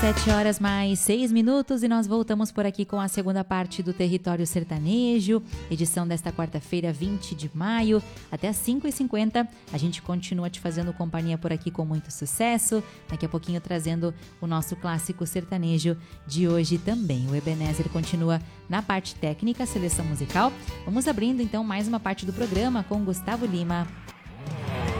7 horas mais 6 minutos e nós voltamos por aqui com a segunda parte do Território Sertanejo, edição desta quarta-feira, 20 de maio, até às 5h50. A gente continua te fazendo companhia por aqui com muito sucesso, daqui a pouquinho trazendo o nosso clássico sertanejo de hoje também. O Ebenezer continua na parte técnica, seleção musical. Vamos abrindo então mais uma parte do programa com Gustavo Lima.